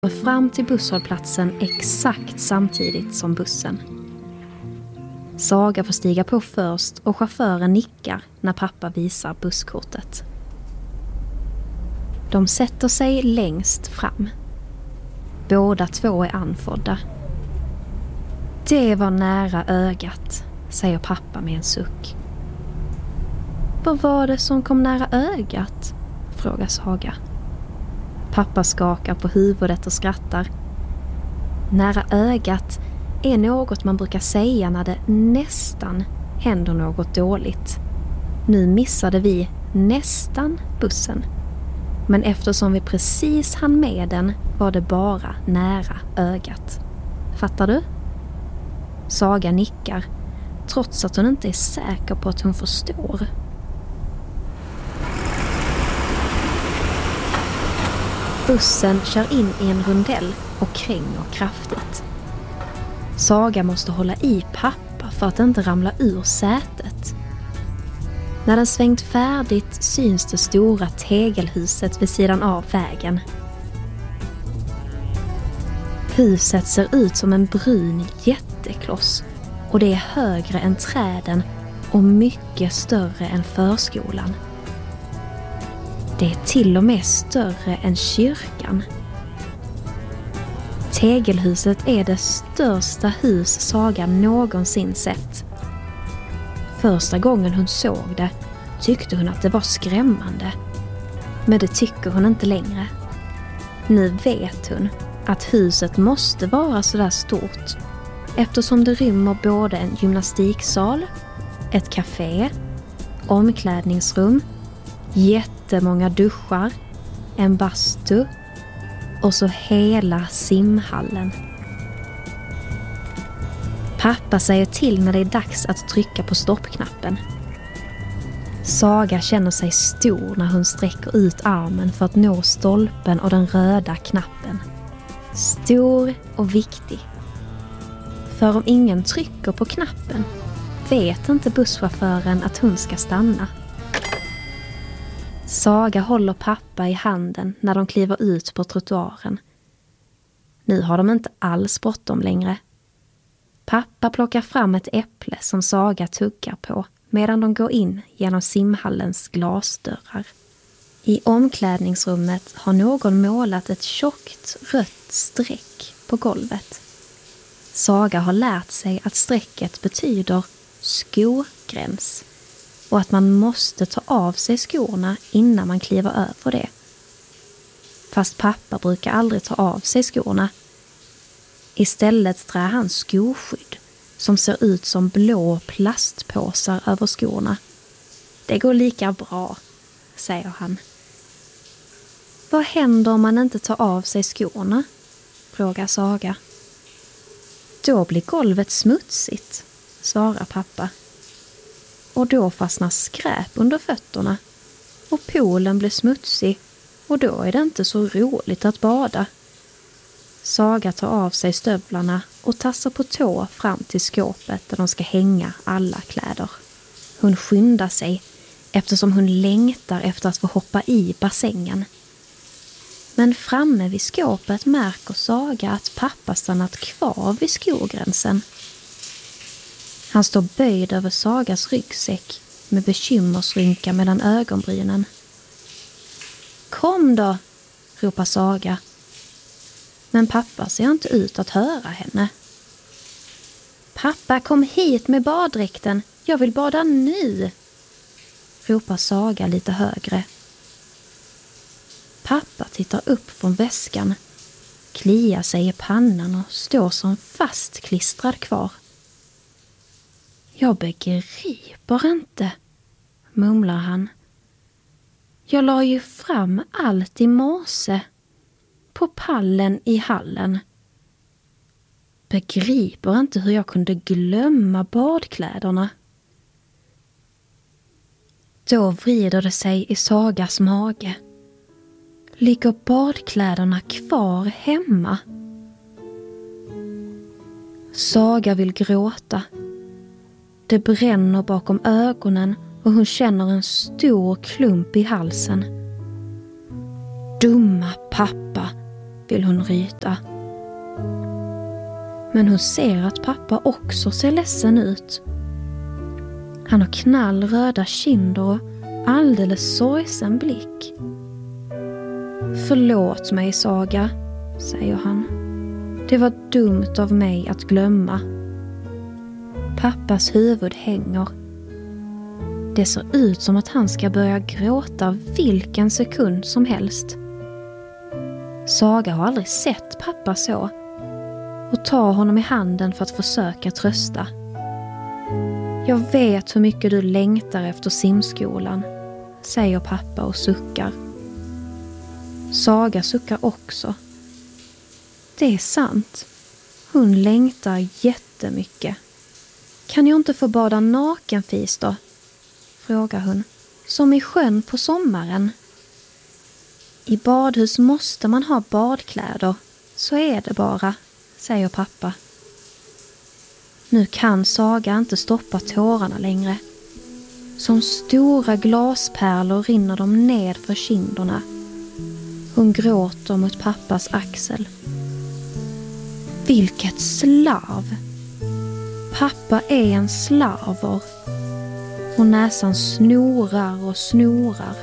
fram till busshållplatsen exakt samtidigt som bussen. Saga får stiga på först och chauffören nickar när pappa visar busskortet. De sätter sig längst fram. Båda två är andfådda. Det var nära ögat, säger pappa med en suck. Vad var det som kom nära ögat? Frågar Saga. Pappa skakar på huvudet och skrattar. Nära ögat är något man brukar säga när det nästan händer något dåligt. Nu missade vi nästan bussen. Men eftersom vi precis hann med den var det bara nära ögat. Fattar du? Saga nickar, trots att hon inte är säker på att hon förstår. Bussen kör in i en rundell och kränger kraftigt. Saga måste hålla i pappa för att inte ramla ur sätet. När den svängt färdigt syns det stora tegelhuset vid sidan av vägen. Huset ser ut som en brun jättekloss och det är högre än träden och mycket större än förskolan. Det är till och med större än kyrkan. Tegelhuset är det största hus Saga någonsin sett. Första gången hon såg det tyckte hon att det var skrämmande. Men det tycker hon inte längre. Nu vet hon att huset måste vara så där stort eftersom det rymmer både en gymnastiksal, ett café, omklädningsrum, jättemånga duschar, en bastu och så hela simhallen. Pappa säger till när det är dags att trycka på stoppknappen. Saga känner sig stor när hon sträcker ut armen för att nå stolpen och den röda knappen. Stor och viktig. För om ingen trycker på knappen vet inte busschauffören att hon ska stanna. Saga håller pappa i handen när de kliver ut på trottoaren. Nu har de inte alls bråttom längre. Pappa plockar fram ett äpple som Saga tuggar på medan de går in genom simhallens glasdörrar. I omklädningsrummet har någon målat ett tjockt rött streck på golvet. Saga har lärt sig att strecket betyder skogräns och att man måste ta av sig skorna innan man kliver över det. Fast pappa brukar aldrig ta av sig skorna. Istället drar han skoskydd som ser ut som blå plastpåsar över skorna. Det går lika bra, säger han. Vad händer om man inte tar av sig skorna? Frågar Saga. Då blir golvet smutsigt, svarar pappa. Och då fastnar skräp under fötterna och poolen blir smutsig och då är det inte så roligt att bada. Saga tar av sig stövlarna och tassar på tå fram till skåpet där de ska hänga alla kläder. Hon skyndar sig eftersom hon längtar efter att få hoppa i bassängen. Men framme vid skåpet märker Saga att pappa stannat kvar vid skogränsen. Han står böjd över Sagas ryggsäck med bekymmersrynka mellan ögonbrynen. Kom då, ropar Saga. Men pappa ser inte ut att höra henne. Pappa, kom hit med baddräkten. Jag vill bada nu, ropar Saga lite högre. Pappa tittar upp från väskan, kliar sig i pannan och står som fastklistrad kvar. Jag begriper inte, mumlar han. Jag la ju fram allt i morse på pallen i hallen. Begriper inte hur jag kunde glömma badkläderna. Då vrider det sig i Sagas mage. Ligger badkläderna kvar hemma? Saga vill gråta. Det bränner bakom ögonen och hon känner en stor klump i halsen. Dumma pappa, vill hon ryta. Men hon ser att pappa också ser ledsen ut. Han har knallröda kinder och alldeles sorgsen blick. Förlåt mig, Saga, säger han. Det var dumt av mig att glömma. Pappas huvud hänger. Det ser ut som att han ska börja gråta vilken sekund som helst. Saga har aldrig sett pappa så och tar honom i handen för att försöka trösta. Jag vet hur mycket du längtar efter simskolan, säger pappa och suckar. Saga suckar också. Det är sant. Hon längtar jättemycket. Kan jag inte få bada nakenfis då? Frågar hon. Som i sjön på sommaren. I badhus måste man ha badkläder. Så är det bara, säger pappa. Nu kan Saga inte stoppa tårarna längre. Som stora glaspärlor rinner de ned för kinderna. Hon gråter mot pappas axel. Vilket slarv! Pappa är en slarver. Och näsan snorar och snorar.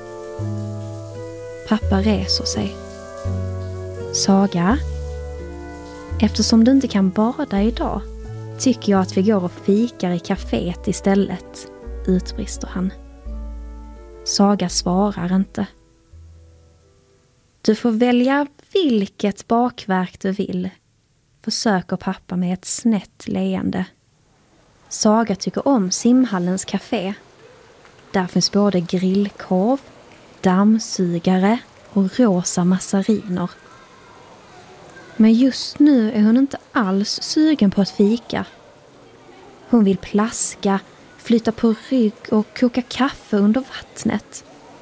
Pappa reser sig. Saga, eftersom du inte kan bada idag tycker jag att vi går och fikar i kaféet istället, utbrister han. Saga svarar inte. Du får välja vilket bakverk du vill, försöker pappa med ett snett leende. Saga tycker om simhallens café. Där finns både grillkorv, dammsugare och rosa massariner. Men just nu är hon inte alls sugen på att fika. Hon vill plaska, flytta på rygg och koka kaffe under vattnet.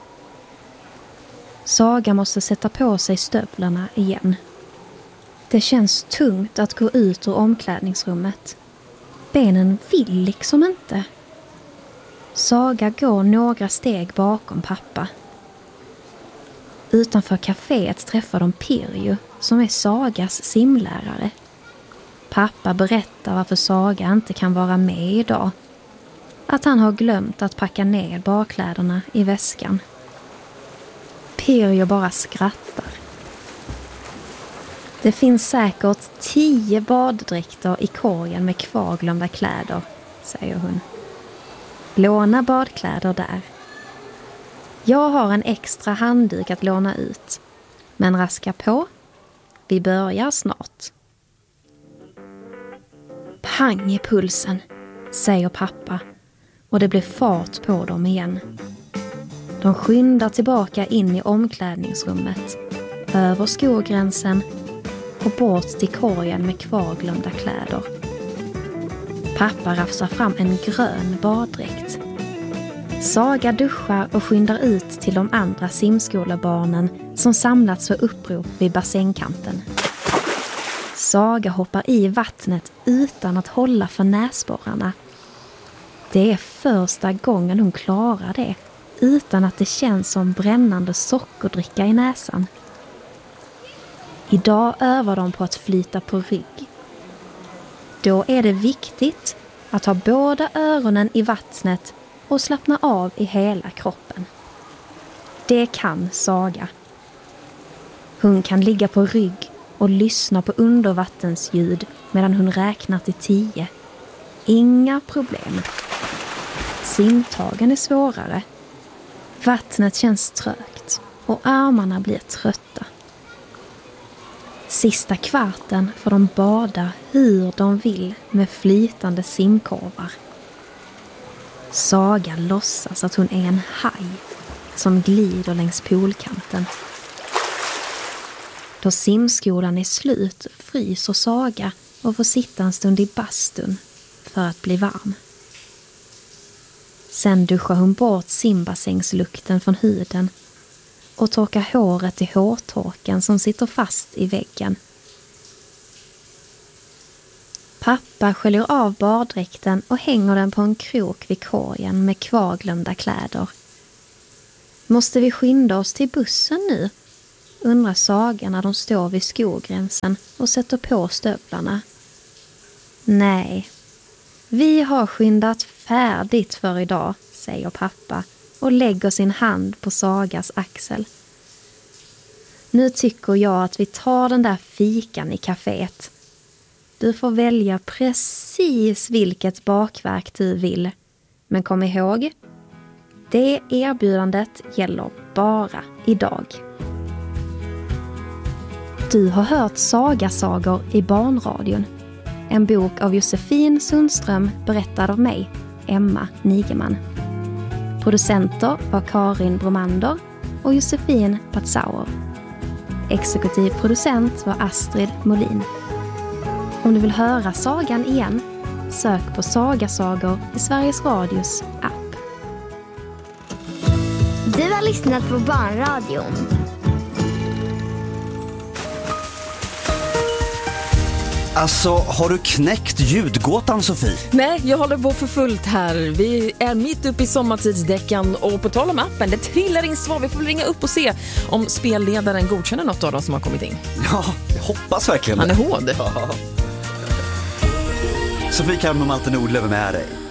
Saga måste sätta på sig stövlarna igen. Det känns tungt att gå ut ur omklädningsrummet. Benen vill liksom inte. Saga går några steg bakom pappa. Utanför kaféet träffar de Pirjo, som är Sagas simlärare. Pappa berättar varför Saga inte kan vara med idag. Att han har glömt att packa ner bakkläderna i väskan. Pirjo bara skrattar. Det finns säkert 10 baddräkter i korgen med kvarglömda kläder, säger hon. Låna badkläder där. Jag har en extra handduk att låna ut. Men raska på. Vi börjar snart. Pang i pulsen, säger pappa. Och det blir fart på dem igen. De skyndar tillbaka in i omklädningsrummet. Över skogränsen och bort till korgen med kvarglömda kläder. Pappa rafsar fram en grön baddräkt. Saga duschar och skyndar ut till de andra simskolebarnen som samlats för upprop vid bassängkanten. Saga hoppar i vattnet utan att hålla för näsborrarna. Det är första gången hon klarar det utan att det känns som brännande sockerdricka i näsan. Idag övar de på att flyta på rygg. Då är det viktigt att ha båda öronen i vattnet och slappna av i hela kroppen. Det kan Saga. Hon kan ligga på rygg och lyssna på undervattensljud medan hon räknar till 10. Inga problem. Simtagen är svårare. Vattnet känns trögt och armarna blir trötta. Sista kvarten får de bada hur de vill med flytande simkorvar. Saga låtsas att hon är en haj som glider längs poolkanten. Då simskolan är slut fryser Saga och får sitta en stund i bastun för att bli varm. Sen duschar hon bort simbassängslukten från huden och torkar håret i hårtorken som sitter fast i väggen. Pappa sköljer av baddräkten och hänger den på en krok vid korgen med kvarglömda kläder. Måste vi skynda oss till bussen nu? undrar Saga när de står vid skogränsen och sätter på stövlarna. Nej, vi har skyndat färdigt för idag, säger pappa och lägger sin hand på Sagas axel. Nu tycker jag att vi tar den där fikan i kaféet. Du får välja precis vilket bakverk du vill. Men kom ihåg, det erbjudandet gäller bara idag. Du har hört Sagasagor i barnradion. En bok av Josefin Sundström berättad av mig, Emma Nigeman. Producenter var Karin Bromander och Josefin Patzauer. Exekutiv producent var Astrid Molin. Om du vill höra sagan igen, sök på Sagasagor i Sveriges Radios app. Du har lyssnat på Barnradion. Alltså, har du knäckt ljudgåtan, Sofie? Nej, jag håller på för fullt här. Vi är mitt uppe i sommartidsdäckan och på tal om appen, det trillar in svar. Vi får ringa upp och se om spelledaren godkänner något av dem som har kommit in. Ja, jag hoppas verkligen. Han är hård. Ja. Sofie Kalm och Malte Nordlöf med dig.